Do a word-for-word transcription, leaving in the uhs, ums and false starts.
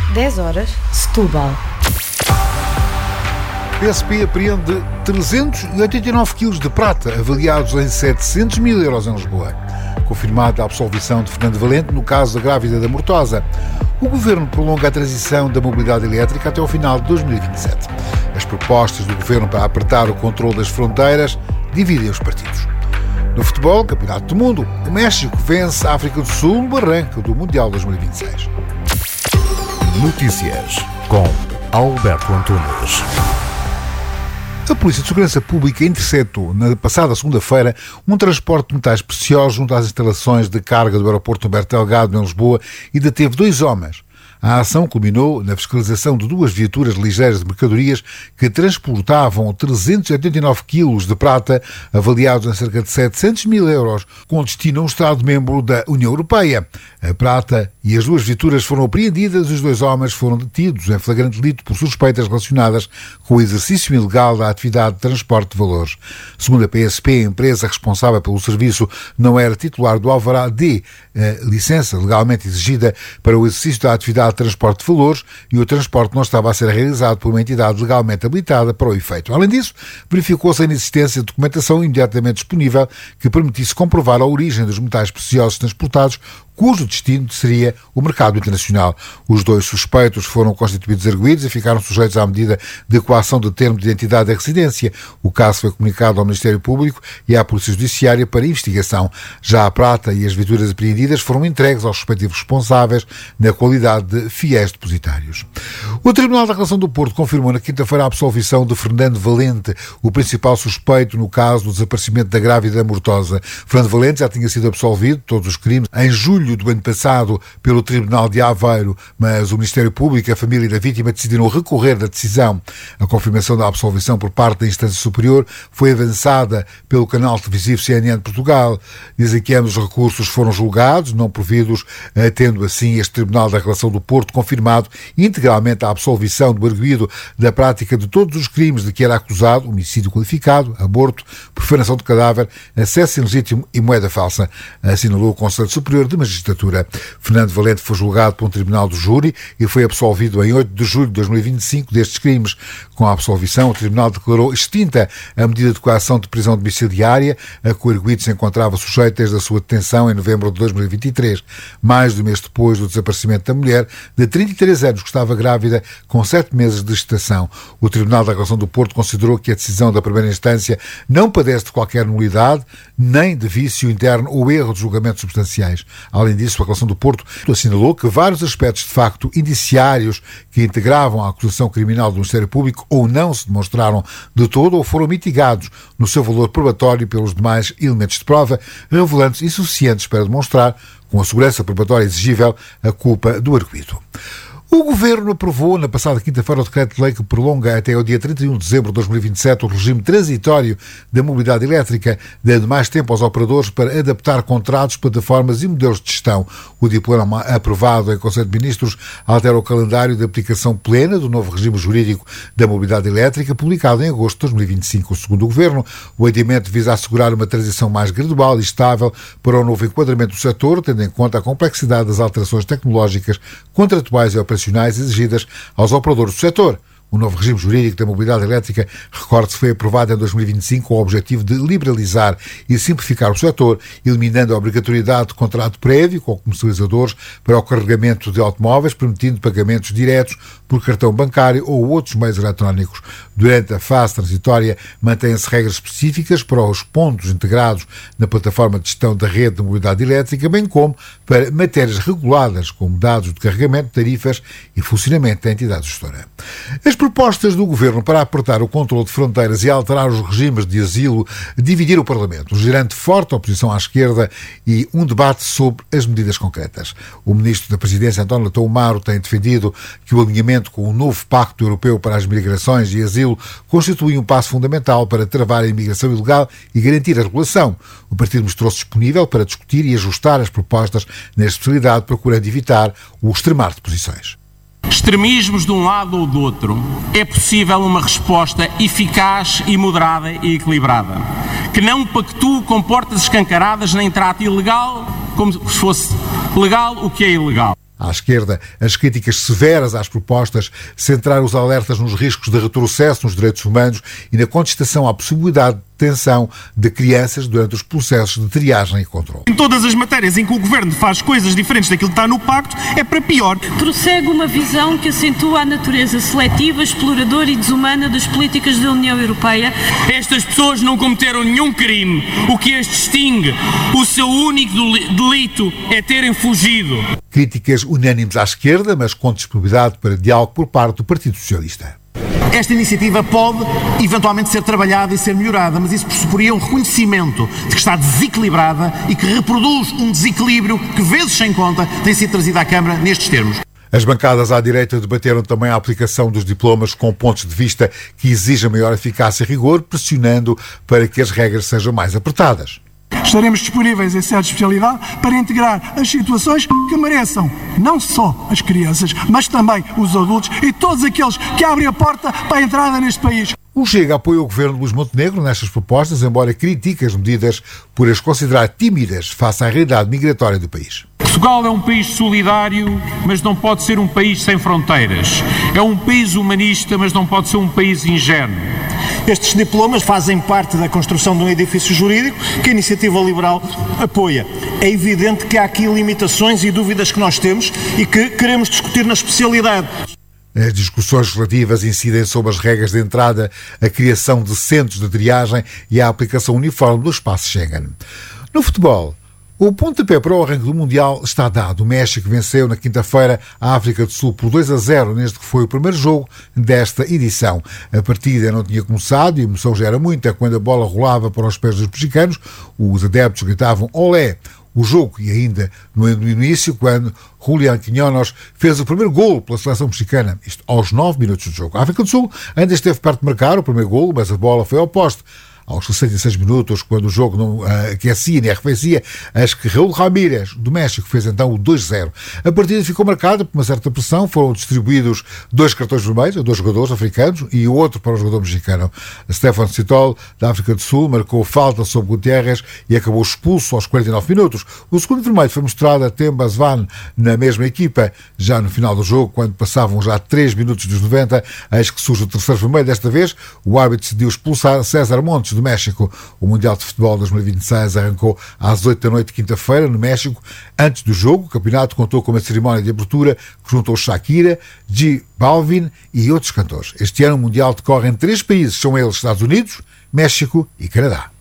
dez horas, Setúbal. P S P apreende trezentos e oitenta e nove quilos de prata, avaliados em setecentos mil euros em Lisboa. Confirmada a absolvição de Fernando Valente no caso da grávida da Mortosa. O Governo prolonga a transição da mobilidade elétrica até ao final de dois mil e vinte e sete. As propostas do Governo para apertar o controle das fronteiras dividem os partidos. No futebol, Campeonato do Mundo, o México vence a África do Sul no arranque do Mundial dois mil e vinte e seis. Notícias com Alberto Antunes. A Polícia de Segurança Pública interceptou, na passada segunda-feira, um transporte de metais preciosos junto às instalações de carga do aeroporto Humberto Delgado, em Lisboa, e deteve dois homens. A ação culminou na fiscalização de duas viaturas ligeiras de mercadorias que transportavam trezentos e oitenta e nove quilos de prata, avaliados em cerca de setecentos mil euros, com destino a um Estado-membro da União Europeia. A prata e as duas viaturas foram apreendidas e os dois homens foram detidos em flagrante delito por suspeitas relacionadas com o exercício ilegal da atividade de transporte de valores. Segundo a P S P, a empresa responsável pelo serviço não era titular do alvará D, a licença legalmente exigida para o exercício da atividade de transporte de valores, e o transporte não estava a ser realizado por uma entidade legalmente habilitada para o efeito. Além disso, verificou-se a inexistência de documentação imediatamente disponível que permitisse comprovar a origem dos metais preciosos transportados, cujo destino seria o mercado internacional. Os dois suspeitos foram constituídos arguidos e ficaram sujeitos à medida de coação de termo de identidade da residência. O caso foi comunicado ao Ministério Público e à Polícia Judiciária para investigação. Já a prata e as viaturas apreendidas foram entregues aos respectivos responsáveis na qualidade de fiéis depositários. O Tribunal da Relação do Porto confirmou na quinta-feira a absolvição de Fernando Valente, o principal suspeito no caso do desaparecimento da grávida Mortosa. Fernando Valente já tinha sido absolvido de todos os crimes em julho do ano passado pelo Tribunal de Aveiro, mas o Ministério Público e a família da vítima decidiram recorrer da decisão. A confirmação da absolvição por parte da instância superior foi avançada pelo canal televisivo C N N de Portugal. Dizem que ambos os recursos foram julgados, não providos, tendo assim este Tribunal da Relação do Porto confirmado integralmente a absolvição do arguido da prática de todos os crimes de que era acusado: homicídio qualificado, aborto, profanação de cadáver, acesso ilegítimo e moeda falsa, assinalou o Conselho Superior de Magistratura. Fernando Valente foi julgado por um tribunal do júri e foi absolvido em oito de julho de dois mil e vinte e cinco destes crimes. Com a absolvição, o tribunal declarou extinta a medida de coação de prisão domiciliária a que o arguido se encontrava sujeito desde a sua detenção em novembro de dois mil e vinte e três, mais de um mês depois do desaparecimento da mulher de trinta e três anos que estava grávida com sete meses de gestação. O Tribunal da Relação do Porto considerou que a decisão da primeira instância não padece de qualquer nulidade, nem de vício interno ou erro de julgamentos substanciais. Além disso, a Relação do Porto assinalou que vários aspectos de facto indiciários que integravam a acusação criminal do Ministério Público ou não se demonstraram de todo ou foram mitigados no seu valor probatório pelos demais elementos de prova, revelando-se insuficientes para demonstrar, com a segurança probatória exigível, a culpa do arguido. O Governo aprovou na passada quinta-feira o decreto-lei que prolonga até ao dia trinta e um de dezembro de dois mil e vinte e sete o regime transitório da mobilidade elétrica, dando mais tempo aos operadores para adaptar contratos, plataformas e modelos de gestão. O diploma aprovado em Conselho de Ministros altera o calendário de aplicação plena do novo regime jurídico da mobilidade elétrica, publicado em agosto de dois mil e vinte e cinco. Segundo o Governo, o adiamento visa assegurar uma transição mais gradual e estável para o novo enquadramento do setor, tendo em conta a complexidade das alterações tecnológicas, contratuais e operacionais exigidas aos operadores do setor. O novo regime jurídico da mobilidade elétrica, recorde-se, foi aprovado em dois mil e vinte e cinco com o objetivo de liberalizar e simplificar o setor, eliminando a obrigatoriedade de contrato prévio com comercializadores para o carregamento de automóveis, permitindo pagamentos diretos por cartão bancário ou outros meios eletrónicos. Durante a fase transitória, mantêm-se regras específicas para os pontos integrados na plataforma de gestão da rede de mobilidade elétrica, bem como para matérias reguladas, como dados de carregamento, tarifas e funcionamento da entidade gestora. As propostas do Governo para apertar o controle de fronteiras e alterar os regimes de asilo dividiram o Parlamento, gerando forte oposição à esquerda e um debate sobre as medidas concretas. O Ministro da Presidência, António Leitão Amaro, tem defendido que o alinhamento com o novo Pacto Europeu para as Migrações e Asilo constitui um passo fundamental para travar a imigração ilegal e garantir a regulação. O partido mostrou-se disponível para discutir e ajustar as propostas na especialidade, procurando evitar o extremar de posições. Extremismos de um lado ou do outro, é possível uma resposta eficaz e moderada e equilibrada, que não pactue com portas escancaradas nem trate ilegal como se fosse legal o que é ilegal. À esquerda, as críticas severas às propostas centraram os alertas nos riscos de retrocesso nos direitos humanos e na contestação à possibilidade de detenção de crianças durante os processos de triagem e controle. Em todas as matérias em que o Governo faz coisas diferentes daquilo que está no Pacto, é para pior. Prossegue uma visão que acentua a natureza seletiva, exploradora e desumana das políticas da União Europeia. Estas pessoas não cometeram nenhum crime. O que as distingue, o seu único delito é terem fugido. Críticas unânimes à esquerda, mas com disponibilidade para diálogo por parte do Partido Socialista. Esta iniciativa pode, eventualmente, ser trabalhada e ser melhorada, mas isso pressuporia um reconhecimento de que está desequilibrada e que reproduz um desequilíbrio que, vezes sem conta, tem sido trazido à Câmara nestes termos. As bancadas à direita debateram também a aplicação dos diplomas com pontos de vista que exigem maior eficácia e rigor, pressionando para que as regras sejam mais apertadas. Estaremos disponíveis em certa especialidade para integrar as situações que mereçam não só as crianças, mas também os adultos e todos aqueles que abrem a porta para a entrada neste país. O Chega apoia o governo de Luís Montenegro nestas propostas, embora critique as medidas por as considerar tímidas face à realidade migratória do país. Portugal é um país solidário, mas não pode ser um país sem fronteiras. É um país humanista, mas não pode ser um país ingênuo. Estes diplomas fazem parte da construção de um edifício jurídico que a Iniciativa Liberal apoia. É evidente que há aqui limitações e dúvidas que nós temos e que queremos discutir na especialidade. As discussões relativas incidem sobre as regras de entrada, a criação de centros de triagem e a aplicação uniforme do espaço Schengen. No futebol, o pontapé para o arranque do Mundial está dado. O México venceu na quinta-feira a África do Sul por dois a zero neste que foi o primeiro jogo desta edição. A partida não tinha começado e a emoção já era muita quando a bola rolava para os pés dos mexicanos. Os adeptos gritavam olé. O jogo, e ainda no início, quando Julián Quiñones fez o primeiro golo pela seleção mexicana, isto aos nove minutos do jogo. A África do Sul ainda esteve perto de marcar o primeiro golo, mas a bola foi ao poste. Aos sessenta e seis minutos, quando o jogo não uh, aquecia nem arrefecia, acho que Raúl Ramírez, do México, fez então o dois a zero. A partida ficou marcada por uma certa pressão, foram distribuídos dois cartões vermelhos a dois jogadores africanos e outro para o jogador mexicano. Stefan Citol, da África do Sul, marcou falta sobre Gutiérrez e acabou expulso aos quarenta e nove minutos. O segundo vermelho foi mostrado a Temba Zvan na mesma equipa. Já no final do jogo, quando passavam já três minutos dos noventa, eis que surge o terceiro vermelho. Desta vez, o árbitro decidiu expulsar César Montes, do México. O Mundial de Futebol dois mil e vinte e seis arrancou às oito da noite, quinta-feira, no México. Antes do jogo, o campeonato contou com uma cerimónia de abertura que juntou Shakira, J Balvin e outros cantores. Este ano o Mundial decorre em três países, são eles Estados Unidos, México e Canadá.